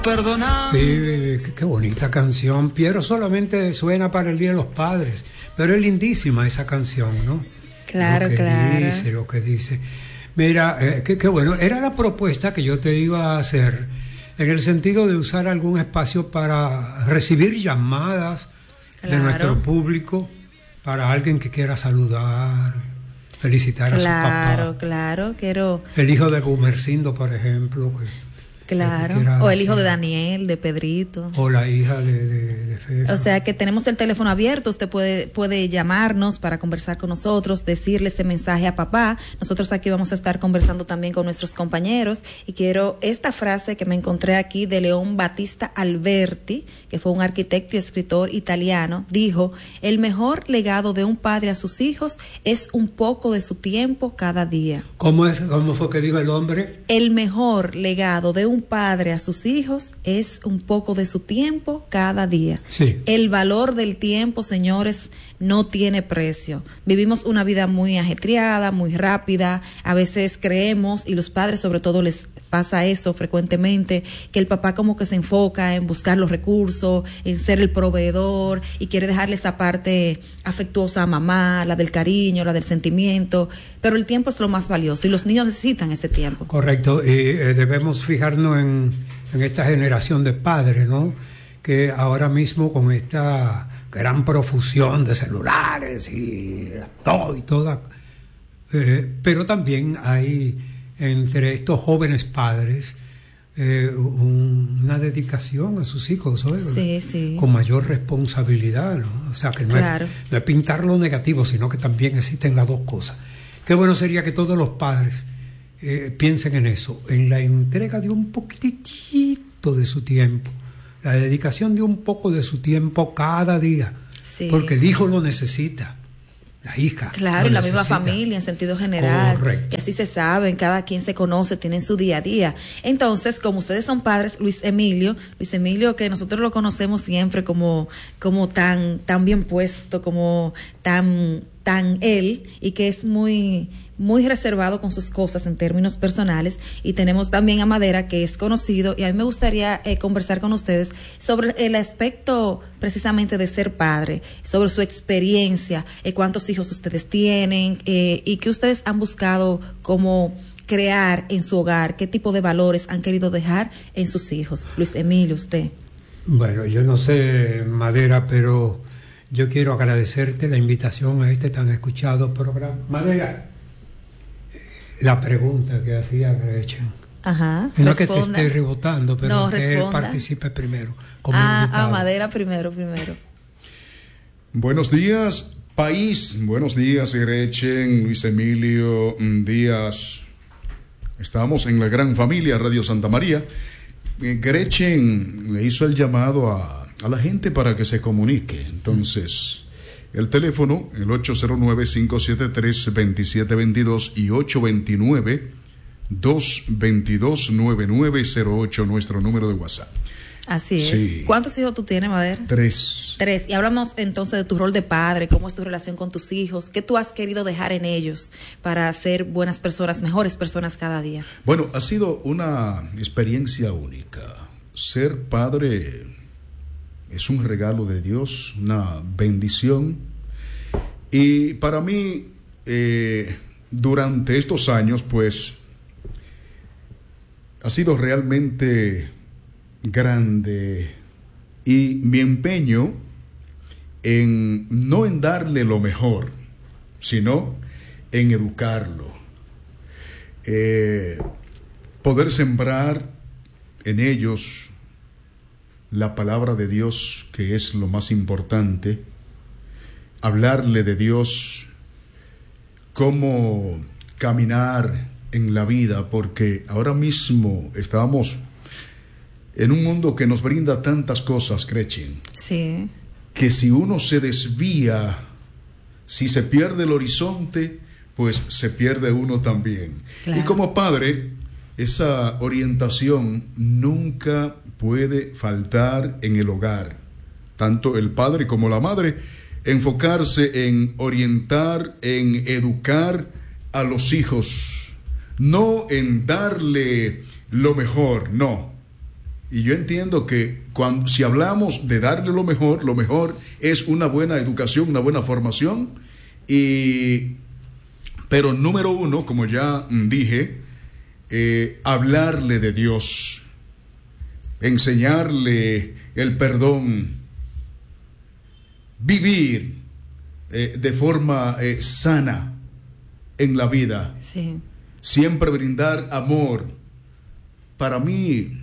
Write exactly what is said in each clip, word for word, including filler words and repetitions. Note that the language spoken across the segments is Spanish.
Perdonar. Sí, qué, qué bonita canción. Piero solamente suena para el Día de los Padres, pero es lindísima esa canción, ¿no? Claro, lo que claro. Dice, lo que dice. Mira, eh, qué, qué bueno. Era la propuesta que yo te iba a hacer en el sentido de usar algún espacio para recibir llamadas Claro. de nuestro público para alguien que quiera saludar, felicitar Claro, a su papá. Claro, claro, quiero... El hijo de Gumercindo, por ejemplo. Que, Claro, que o el hijo hacer. de Daniel, de Pedrito. O la hija de, de, de Fera. O sea que tenemos el teléfono abierto, usted puede, puede llamarnos para conversar con nosotros, decirle ese mensaje a papá. Nosotros aquí vamos a estar conversando también con nuestros compañeros y quiero esta frase que me encontré aquí de León Battista Alberti, que fue un arquitecto y escritor italiano, dijo: el mejor legado de un padre a sus hijos es un poco de su tiempo cada día. ¿Cómo es? ¿Cómo fue que dijo el hombre? El mejor legado de un padre a sus hijos es un poco de su tiempo cada día. Sí. El valor del tiempo, señores, no tiene precio. Vivimos una vida muy ajetreada, muy rápida. A veces creemos, y los padres sobre todo les pasa eso frecuentemente, que el papá como que se enfoca en buscar los recursos, en ser el proveedor y quiere dejarle esa parte afectuosa a mamá, la del cariño, la del sentimiento, pero el tiempo es lo más valioso y los niños necesitan ese tiempo. Correcto, y eh, debemos fijarnos en, en esta generación de padres, ¿no? Que ahora mismo con esta gran profusión de celulares y todo y toda, eh, pero también hay entre estos jóvenes padres eh, un, una dedicación a sus hijos, ¿sabes? Sí, sí. Con mayor responsabilidad, ¿no? O sea, que no, Claro. es, no es pintar lo negativo, sino que también existen las dos cosas. Qué bueno sería que todos los padres eh, piensen en eso, en la entrega de un poquitito de su tiempo, la dedicación de un poco de su tiempo cada día, Sí. porque el hijo lo necesita. La hija. Claro, en la misma familia, en sentido general. Correcto. Que así se saben, cada quien se conoce, tienen su día a día. Entonces, como ustedes son padres, Luis Emilio, Luis Emilio, que nosotros lo conocemos siempre como, como tan, tan bien puesto, como tan, tan él, y que es muy, muy reservado con sus cosas en términos personales. Y tenemos también a Madera, que es conocido, y a mí me gustaría eh, conversar con ustedes sobre el aspecto precisamente de ser padre, sobre su experiencia, eh, cuántos hijos ustedes tienen, eh, y qué ustedes han buscado como crear en su hogar, qué tipo de valores han querido dejar en sus hijos. Luis Emilio, usted. Bueno, yo no sé, Madera, pero yo quiero agradecerte la invitación a este tan escuchado programa. Madera, la pregunta que hacía Gretchen. Ajá. No es que te responda. esté rebotando, pero No, que él responda. participe primero. Como Ah, invitado. a Madera primero, primero. Buenos días, país. Buenos días, Gretchen, Luis Emilio Díaz. Estamos en la gran familia Radio Santa María. Eh, Gretchen le hizo el llamado a, a la gente para que se comunique. Entonces, el teléfono, el ocho cero nueve, cinco siete tres, dos siete dos dos y ocho dos nueve, dos dos nueve nueve cero ocho, nuestro número de WhatsApp. Así es. Sí. ¿Cuántos hijos tú tienes, Madera? Tres. Tres. Y hablamos entonces de tu rol de padre, cómo es tu relación con tus hijos, qué tú has querido dejar en ellos para ser buenas personas, mejores personas cada día. Bueno, ha sido una experiencia única. Ser padre es un regalo de Dios, una bendición. Y para mí, eh, durante estos años, pues, ha sido realmente grande. Y mi empeño en no en darle lo mejor, sino en educarlo. Eh, poder sembrar en ellos la palabra de Dios, que es lo más importante, hablarle de Dios, cómo caminar en la vida, porque ahora mismo estamos en un mundo que nos brinda tantas cosas, Gretchen, Sí. que si uno se desvía, si se pierde el horizonte, pues se pierde uno también. Claro. Y como padre, esa orientación nunca puede faltar en el hogar. Tanto el padre como la madre, enfocarse en orientar, en educar a los hijos, no en darle lo mejor, no, Y yo entiendo que cuando, si hablamos de darle lo mejor, lo mejor es una buena educación, una buena formación. Y, pero número uno, como ya dije, eh, hablarle de Dios, enseñarle el perdón, vivir eh, de forma eh, sana en la vida. Sí. Siempre brindar amor. Para mí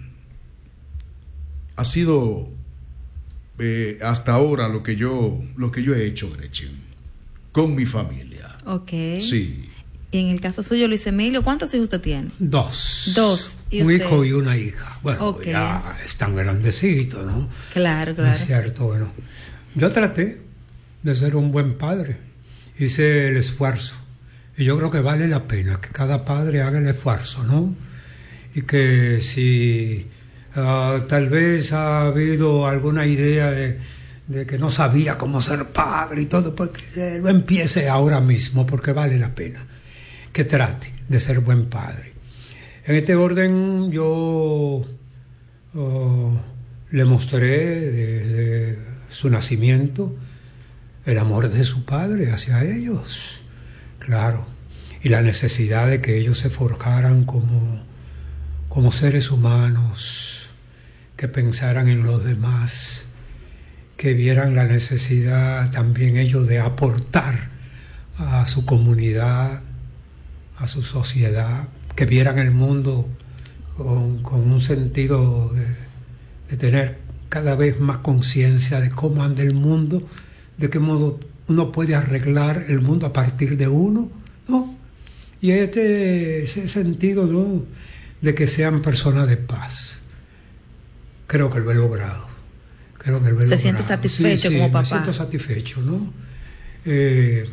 ha sido eh, hasta ahora lo que yo lo que yo he hecho, Gretchen, con mi familia. Ok. Sí. Y en el caso suyo, Luis Emilio, ¿cuántos hijos usted tiene? Dos. Dos. ¿Y un usted? hijo y una hija. Bueno, Okay. ya están grandecitos, ¿no? Claro, claro. Es cierto, bueno. Yo traté de ser un buen padre. Hice el esfuerzo. Y yo creo que vale la pena que cada padre haga el esfuerzo, ¿no? Y que si uh, tal vez ha habido alguna idea de, de que no sabía cómo ser padre y todo, pues que lo empiece ahora mismo, porque vale la pena que trate de ser buen padre. En este orden yo uh, le mostré desde su nacimiento el amor de su padre hacia ellos, claro, y la necesidad de que ellos se forjaran como, como seres humanos, que pensaran en los demás, que vieran la necesidad también ellos de aportar a su comunidad, a su sociedad, que vieran el mundo con, con un sentido de, de tener cada vez más conciencia de cómo anda el mundo, de qué modo uno puede arreglar el mundo a partir de uno, ¿no? Y este ese sentido, ¿no?, de que sean personas de paz. Creo que lo he logrado. Creo que lo he ¿Se logrado. siente satisfecho sí, como sí, papá? Me siento satisfecho, ¿no? Eh,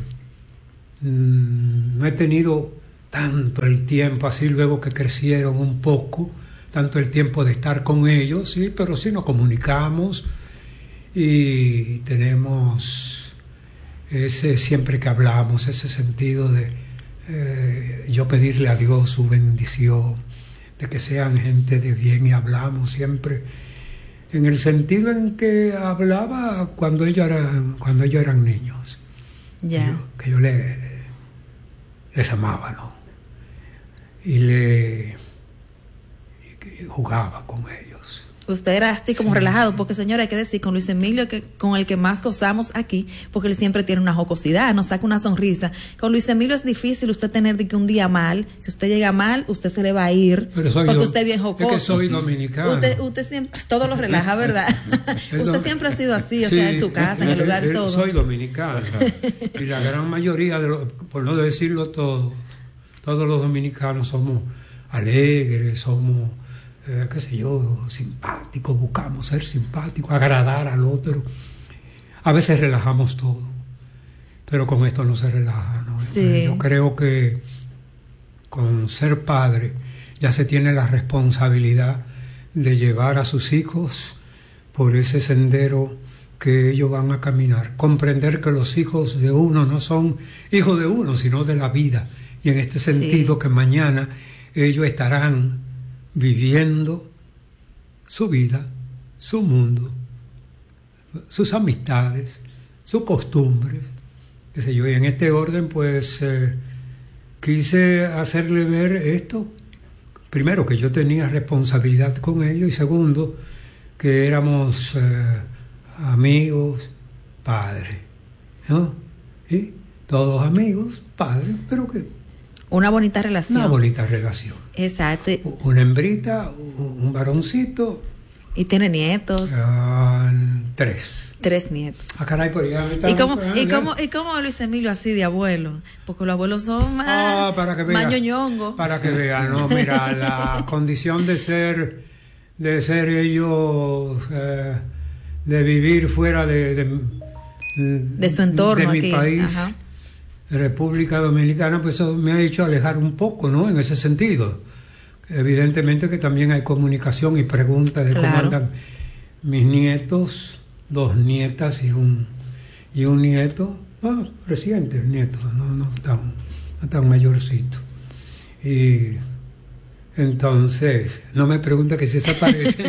mm, no he tenido tanto el tiempo, así luego que crecieron un poco, tanto el tiempo de estar con ellos, sí, pero sí nos comunicamos y tenemos ese, siempre que hablamos, ese sentido de eh, yo pedirle a Dios su bendición, de que sean gente de bien, y hablamos siempre en el sentido en que hablaba cuando ellos eran, cuando ellos eran niños. Ya. Yo, que yo le, les amaba, ¿no? Y le y jugaba con ellos. Usted era así como Sí, relajado, sí. porque señora, hay que decir, con Luis Emilio, que con el que más gozamos aquí, porque él siempre tiene una jocosidad, nos saca una sonrisa. Con Luis Emilio es difícil usted tener de que un día mal, si usted llega mal, usted se le va a ir, Pero soy porque do- usted es bien jocoso. Es que soy dominicano. Usted, usted siempre, todo lo relaja, ¿verdad? El Usted dom- siempre ha sido así, o Sí, sea, en su casa, en el lugar, eh, eh, todo. Soy dominicano. Y la gran mayoría, de los, por no decirlo todo, todos los dominicanos somos alegres, somos, eh, qué sé yo, simpáticos, buscamos ser simpáticos, agradar al otro. A veces relajamos todo, pero con esto no se relaja, ¿no? Sí. Yo creo que con ser padre ya se tiene la responsabilidad de llevar a sus hijos por ese sendero que ellos van a caminar, comprender que los hijos de uno no son hijos de uno, sino de la vida, y en este sentido Sí. que mañana ellos estarán viviendo su vida, su mundo, sus amistades, sus costumbres, qué sé yo, y en este orden pues eh, quise hacerle ver esto, primero que yo tenía responsabilidad con ellos, y segundo que éramos eh, amigos, padres, ¿no? ¿Sí? Todos amigos, padres, pero que Una bonita relación. una bonita relación. Exacto. Una hembrita, un varoncito, Y tiene nietos, ah, tres. tres nietos. Ah, caray, pues ya ahorita- ¿Y cómo, ah, y, ya. cómo, ¿Y cómo Luis Emilio así de abuelo? Porque los abuelos son más, Ah, para que vea, más ñoñongos. para que vean, no, mira, la condición de ser, de ser ellos, eh, de vivir fuera de, de, De su entorno de mi aquí, país, ajá. República Dominicana, pues eso me ha hecho alejar un poco, ¿no? En ese sentido. Evidentemente que también hay comunicación y preguntas de cómo Claro. andan mis nietos, dos nietas y un y un nieto, ah, recientes nietos, no, no tan, no tan mayorcitos. Y Entonces, no me pregunte que si se parecen.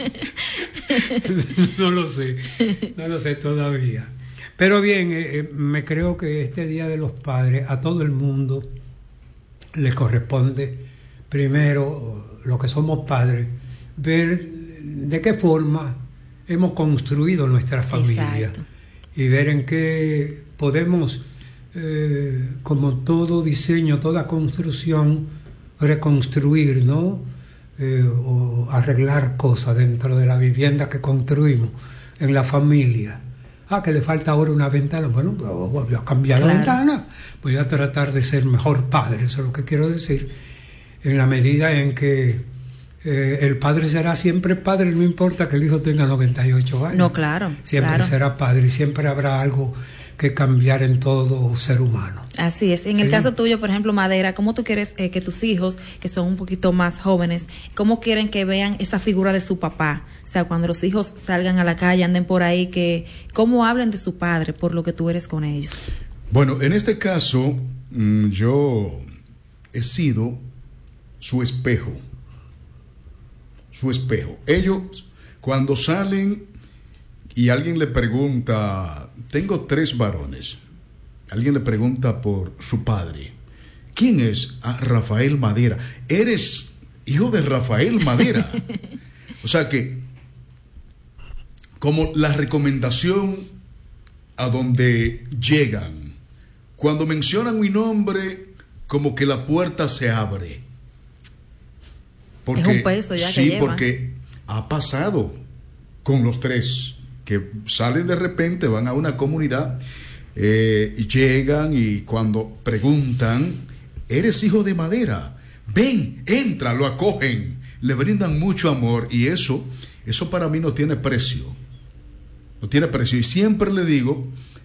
No lo sé, no lo sé todavía. Pero bien, eh, me creo que este Día de los Padres a todo el mundo le corresponde, primero, lo que somos padres, ver de qué forma hemos construido nuestra familia. Exacto. Y ver en qué podemos, eh, como todo diseño, toda construcción, reconstruir, ¿no? Eh, o arreglar cosas dentro de la vivienda que construimos en la familia. Ah, que le falta ahora una ventana. Bueno, voy a cambiar claro. la ventana. Voy a tratar de ser mejor padre. Eso es lo que quiero decir. En la medida en que eh, el padre será siempre padre, no importa que el hijo tenga noventa y ocho años. No, claro. Siempre claro. será padre y siempre habrá algo que cambiar en todo ser humano. Así es. En ¿Sí? el caso tuyo, por ejemplo, Madera, ¿cómo tú quieres eh, que tus hijos, que son un poquito más jóvenes, cómo quieren que vean esa figura de su papá? O sea, cuando los hijos salgan a la calle, anden por ahí, que cómo hablen de su padre por lo que tú eres con ellos. Bueno, en este caso, mmm, yo he sido su espejo. Su espejo. Ellos, cuando salen y alguien le pregunta, tengo tres varones, alguien le pregunta por su padre, ¿quién es? Ah, Rafael Madera. ¿Eres hijo de Rafael Madera? O sea que, como la recomendación a donde llegan, cuando mencionan mi nombre, como que la puerta se abre. Porque, es un peso ya sí, que lleva. porque ha pasado con los tres, que salen de repente, van a una comunidad, eh, y llegan y cuando preguntan, ¿eres hijo de Madera? Ven, entra, lo acogen, le brindan mucho amor y eso, eso para mí no tiene precio. No tiene precio. Y siempre le digo,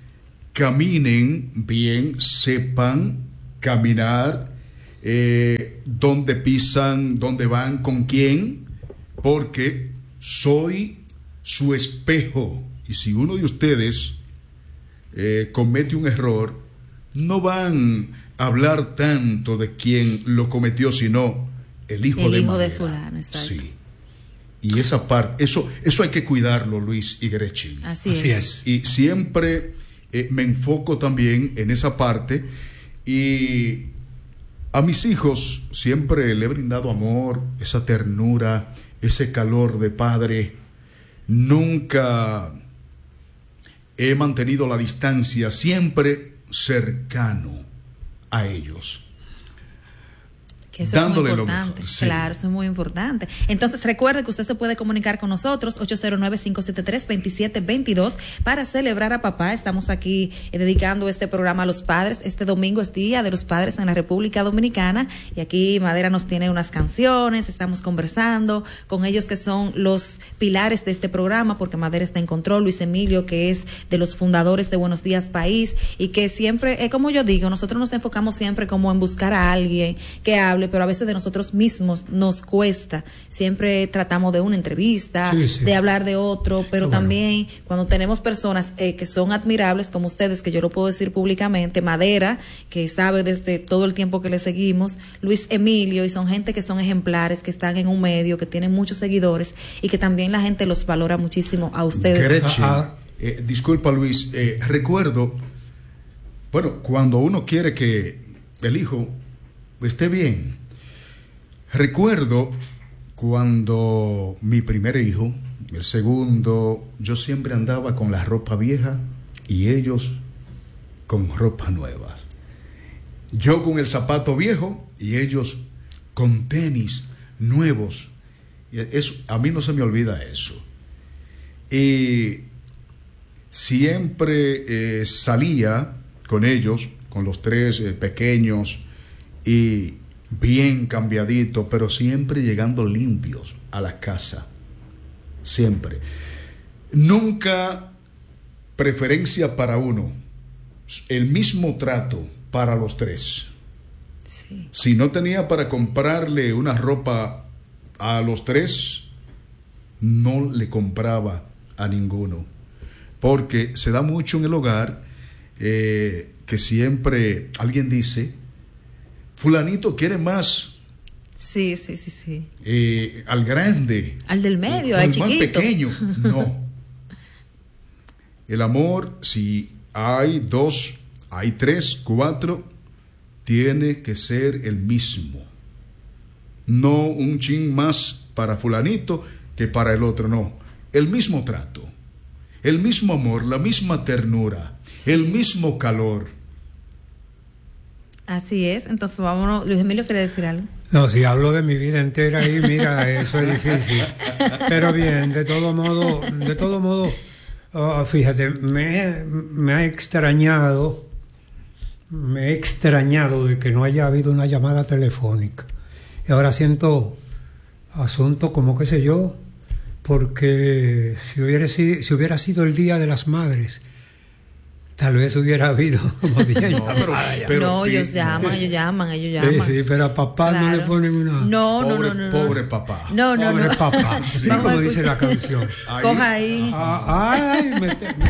caminen bien, sepan caminar, eh, dónde pisan, dónde van, con quién, porque soy su espejo. Y si uno de ustedes eh, comete un error, no van a hablar tanto de quién lo cometió, sino el hijo el de hijo Madera. de fulano, exacto. Sí. Y esa parte, eso, eso hay que cuidarlo, Luis y Gretchen. Así, Así es. es. Y siempre eh, me enfoco también en esa parte. Y a mis hijos siempre le he brindado amor, esa ternura, ese calor de padre. Nunca he mantenido la distancia, siempre cercano a ellos. Que eso dándole es muy importante, lo sí. Claro, eso es muy importante. Entonces recuerde que usted se puede comunicar con nosotros, ocho cero nueve, cinco siete tres, dos siete dos dos, para celebrar a papá. Estamos aquí eh, dedicando este programa a los padres. Este domingo es Día de los Padres en la República Dominicana y aquí Madera nos tiene unas canciones, estamos conversando con ellos que son los pilares de este programa, porque Madera está en control, Luis Emilio, que es de los fundadores de Buenos Días País, y que siempre, eh, como yo digo, nosotros nos enfocamos siempre como en buscar a alguien que hable, pero a veces de nosotros mismos nos cuesta. Siempre tratamos de una entrevista, sí, sí. de hablar de otro, pero bueno, también cuando tenemos personas eh, que son admirables como ustedes, que yo lo puedo decir públicamente, Madera, que sabe desde todo el tiempo que le seguimos, Luis Emilio, y son gente que son ejemplares, que están en un medio, que tienen muchos seguidores y que también la gente los valora muchísimo a ustedes. Gretchen, eh, disculpa Luis, eh, recuerdo, bueno, cuando uno quiere que el hijo esté bien. Recuerdo cuando mi primer hijo, el segundo, yo siempre andaba con la ropa vieja y ellos con ropa nueva. Yo con el zapato viejo y ellos con tenis nuevos. Y eso, a mí no se me olvida eso. Y siempre eh, salía con ellos, con los tres eh, pequeños, y bien cambiadito, pero siempre llegando limpios a la casa. Siempre. Nunca preferencia para uno. El mismo trato para los tres. Sí. Si no tenía para comprarle una ropa a los tres, no le compraba a ninguno. Porque se da mucho en el hogar eh, que siempre alguien dice, fulanito quiere más Sí, sí, sí, sí. Eh, al grande. Al del medio, al chiquito. Al más pequeño. No. El amor, si hay dos, hay tres, cuatro, tiene que ser el mismo. No un chin más para fulanito que para el otro, no. El mismo trato, el mismo amor, la misma ternura, sí. El mismo calor. Así es, entonces vámonos. Luis Emilio quiere decir algo. No, si hablo de mi vida entera ahí, mira, eso es difícil. Pero bien, de todo modo, de todo modo, oh, fíjate, me, me ha extrañado, me he extrañado de que no haya habido una llamada telefónica. Y ahora siento asunto como qué sé yo, porque si hubiera, si, si hubiera sido el Día de las Madres, tal vez hubiera habido como día no, pero, pero, no, ellos llaman, ellos llaman, ellos llaman. Sí, sí, pero a papá claro. no le ponen una. No, pobre, no, no, no. Pobre papá. No, no, pobre no. papá. Sí, como dice la canción. Ahí. Coja ahí. Ah, ay, me te, me...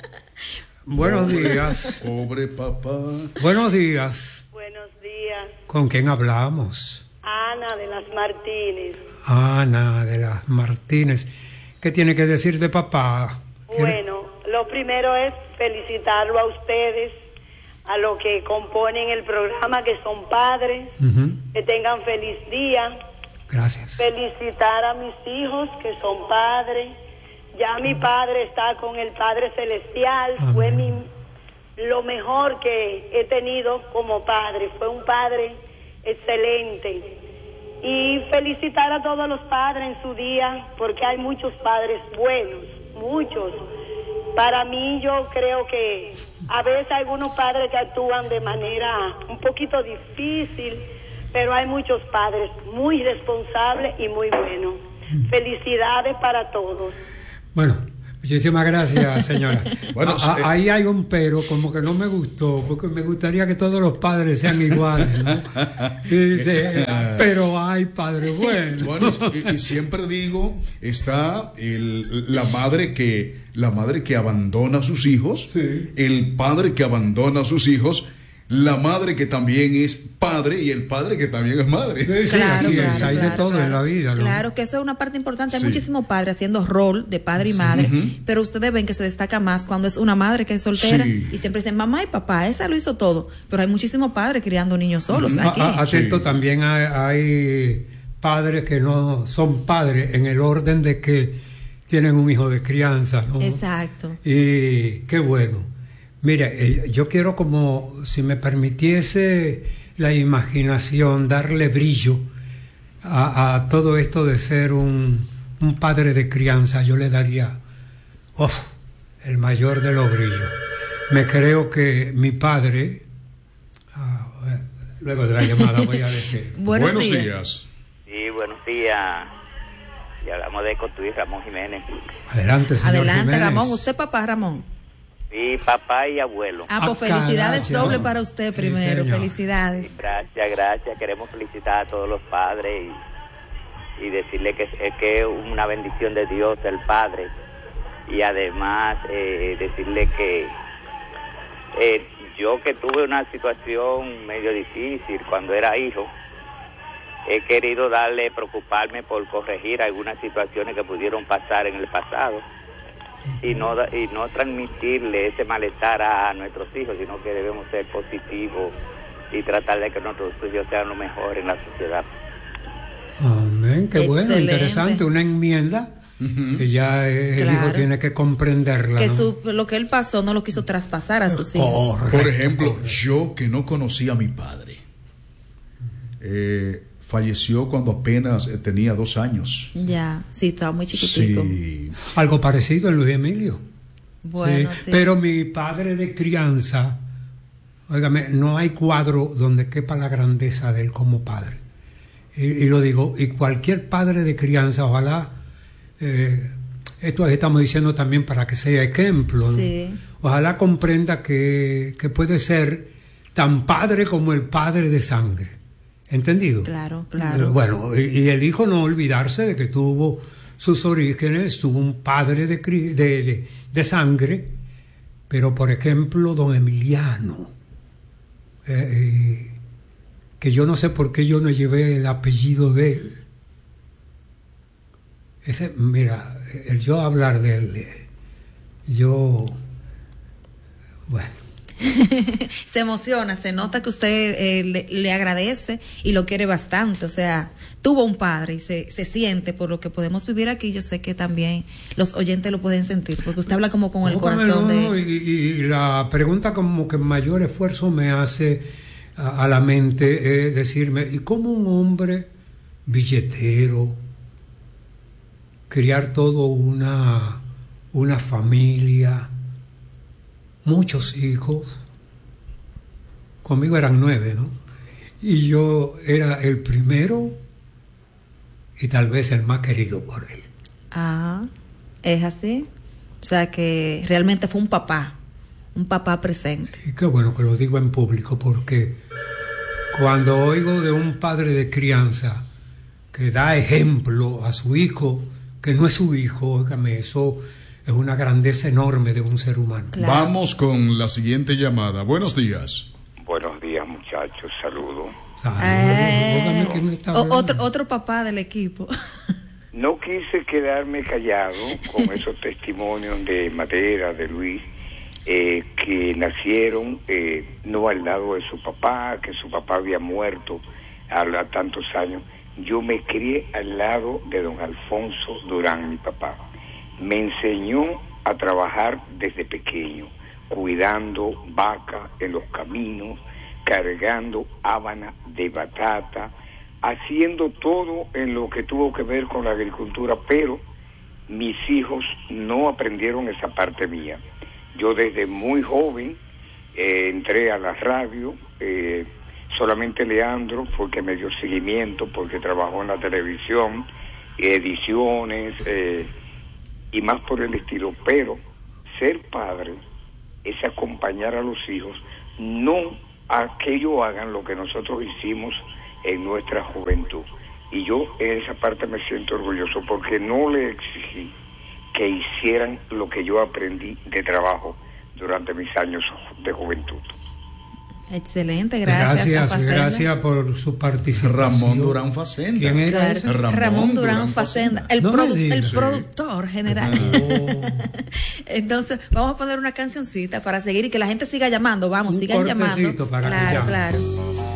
Buenos días. Pobre papá. Buenos días. Buenos días. ¿Con quién hablamos? Ana de las Martínez. Ana de las Martínez. ¿Qué tiene que decir de papá? Bueno, lo primero es felicitarlo a ustedes, a los que componen el programa, que son padres, uh-huh. que tengan feliz día. Gracias. Felicitar a mis hijos, que son padres. Ya mi padre está con el Padre Celestial. Amén. Fue mi, lo mejor que he tenido como padre. Fue un padre excelente. Y felicitar a todos los padres en su día, porque hay muchos padres buenos, muchos. Para mí, yo creo que a veces hay algunos padres que actúan de manera un poquito difícil, pero hay muchos padres muy responsables y muy buenos. Felicidades para todos. Bueno, muchísimas gracias, señora. Bueno, a, a, ahí hay un pero, como que no me gustó, porque me gustaría que todos los padres sean iguales, ¿no? Y dice, pero hay padres buenos. Bueno, y, y siempre digo, está el, la madre que la madre que abandona a sus hijos, sí. El padre que abandona a sus hijos, la madre que también es padre y el padre que también es madre. Sí, sí, claro, así claro, es, hay claro, de todo claro, en la vida, ¿no? Claro, que eso es una parte importante. Hay sí. muchísimos padres haciendo rol de padre y madre, sí. uh-huh. pero ustedes ven que se destaca más cuando es una madre que es soltera sí. y siempre dicen mamá y papá, esa lo hizo todo. Pero hay muchísimos padres criando niños solos uh-huh. aquí. A, a, atento, sí. También hay, hay padres que no son padres en el orden de que tienen un hijo de crianza, ¿no? Exacto. Y qué bueno. Mire, yo quiero, como si me permitiese la imaginación, darle brillo a, a todo esto de ser un, un padre de crianza. Yo le daría oh, el mayor de los brillos. Me creo que mi padre, ah, bueno, luego de la llamada voy a decir. Buenos, buenos días. días. Sí, buenos días. Y hablamos de construir Ramón Jiménez. Adelante, señor Adelante, Jiménez. Ramón. ¿Usted papá, Ramón? Sí, papá y abuelo. Ah, pues ah, felicidades caracha. doble para usted primero, sí, felicidades. Sí, gracias, gracias. Queremos felicitar a todos los padres y, y decirle que es que es una bendición de Dios el Padre. Y además eh, decirle que eh, yo que tuve una situación medio difícil cuando era hijo, he querido darle, preocuparme por corregir algunas situaciones que pudieron pasar en el pasado. Y no y no transmitirle ese malestar a nuestros hijos, sino que debemos ser positivos y tratar de que nuestros hijos sean lo mejor en la sociedad. Amén, qué bueno, excelente. Interesante, una enmienda uh-huh. que ya el claro. hijo tiene que comprenderla. Que ¿no? su, lo que él pasó no lo quiso traspasar a sus hijos. Correcto, Por ejemplo, correcto. yo que no conocía a mi padre, eh, falleció cuando apenas tenía dos años. Ya, sí, estaba muy chiquitico. Sí. Algo parecido en Luis Emilio. Bueno, sí. sí. Pero mi padre de crianza, óigame, no hay cuadro donde quepa la grandeza de él como padre. Y, y lo digo, y cualquier padre de crianza, ojalá, eh, esto estamos diciendo también para que sea ejemplo, ¿no? Sí. Ojalá comprenda que, que puede ser tan padre como el padre de sangre. ¿Entendido? Claro, claro. Eh, bueno, y, y el hijo no olvidarse de que tuvo sus orígenes, tuvo un padre de, de, de, de sangre, pero por ejemplo, don Emiliano, eh, que yo no sé por qué yo no llevé el apellido de él. Ese, mira, el yo hablar de él, yo, bueno. Se emociona, se nota que usted eh, le, le agradece y lo quiere bastante, o sea, tuvo un padre y se, se siente por lo que podemos vivir aquí. Yo sé que también los oyentes lo pueden sentir, porque usted habla como con el no, corazón no, de... No, y, y la pregunta como que mayor esfuerzo me hace a, a la mente es decirme, ¿y cómo un hombre billetero, criar todo una, una familia, muchos hijos, conmigo eran nueve, ¿no? Y yo era el primero y tal vez el más querido por él. Ah, es así. O sea que realmente fue un papá, un papá presente. Sí, qué bueno que lo digo en público, porque cuando oigo de un padre de crianza que da ejemplo a su hijo, que no es su hijo, óigame, eso es una grandeza enorme de un ser humano. Claro. Vamos con la siguiente llamada. Buenos días. Buenos días, muchachos. Saludos. Eh, ¿Quién está o- hablando? otro, otro papá del equipo. No quise quedarme callado con esos testimonios de Madera, de Luis, eh, que nacieron eh, no al lado de su papá, que su papá había muerto a tantos años. Yo me crié al lado de don Alfonso Durán, mi papá. Me enseñó a trabajar desde pequeño, cuidando vaca en los caminos, cargando hábana de batata, haciendo todo en lo que tuvo que ver con la agricultura, pero mis hijos no aprendieron esa parte mía. Yo desde muy joven eh, entré a la radio, eh, solamente Leandro fue que me dio seguimiento porque trabajó en la televisión, ediciones, eh, y más por el estilo, pero ser padre es acompañar a los hijos, no a que ellos hagan lo que nosotros hicimos en nuestra juventud. Y yo en esa parte me siento orgulloso porque no le exigí que hicieran lo que yo aprendí de trabajo durante mis años de juventud. Excelente, gracias. Gracias, Facenda. gracias por su participación. Ramón Durán Facenda. ¿Quién era Claro. ese? Ramón Ramón Durán Durán Facenda, Facenda. el, No me produ- digas. el Sí. productor general. Oh. Entonces, vamos a poner una cancioncita para seguir y que la gente siga llamando. Vamos, Un sigan llamando. cortecito para que claro, llamen. claro.